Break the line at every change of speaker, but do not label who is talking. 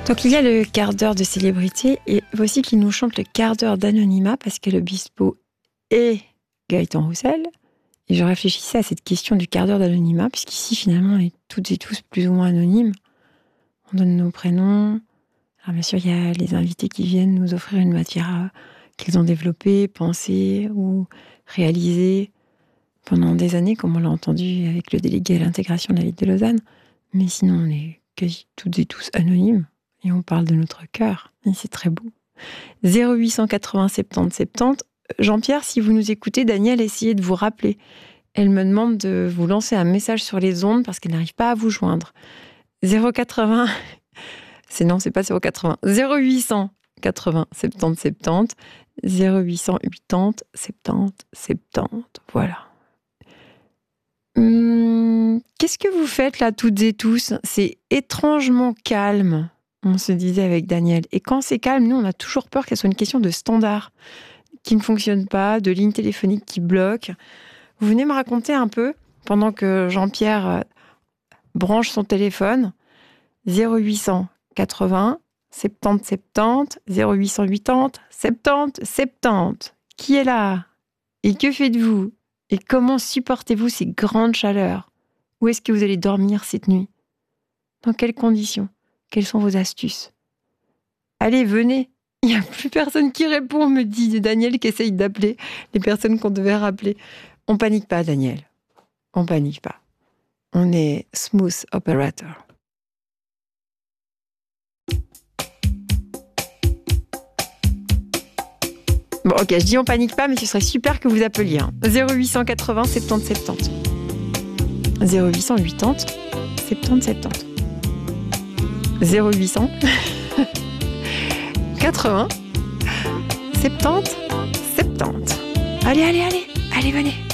Donc il y a le quart d'heure de célébrité et voici qu'il nous chante le quart d'heure d'anonymat parce que l'Obispo est Gaëtan Roussel. Et je réfléchissais à cette question du quart d'heure d'anonymat, puisqu'ici finalement on est toutes et tous plus ou moins anonymes. On donne nos prénoms. Alors bien sûr il y a les invités qui viennent nous offrir une matière qu'ils ont développée, pensée ou réalisée pendant des années, comme on l'a entendu avec le délégué à l'intégration de la ville de Lausanne. Mais sinon on est quasi toutes et tous anonymes. Et on parle de notre cœur. Et c'est très beau. 0880 70 70. Jean-Pierre, si vous nous écoutez, Danielle a essayé de vous rappeler. Elle me demande de vous lancer un message sur les ondes parce qu'elle n'arrive pas à vous joindre. 080... Non, c'est pas 080. 0800 80 70 70. 0800 80 70 70. Voilà. Qu'est-ce que vous faites là, toutes et tous ? C'est étrangement calme. On se disait avec Daniel. Et quand c'est calme, nous, on a toujours peur qu'elle soit une question de standard qui ne fonctionne pas, de ligne téléphonique qui bloque. Vous venez me raconter un peu, pendant que Jean-Pierre branche son téléphone, 0800 80 70 70, 0800 80 70 70. Qui est là ? Et que faites-vous ? Et comment supportez-vous ces grandes chaleurs ? Où est-ce que vous allez dormir cette nuit ? Dans quelles conditions ? Quelles sont vos astuces ? Allez, venez. Il n'y a plus personne qui répond, me dit Daniel qui essaye d'appeler les personnes qu'on devait rappeler. On panique pas, Daniel. On panique pas. On est smooth operator. Bon, ok, je dis on panique pas, mais ce serait super que vous appeliez. 0880 70 70. 0800 80 70 70. 0800 80 70 70. Allez, venez.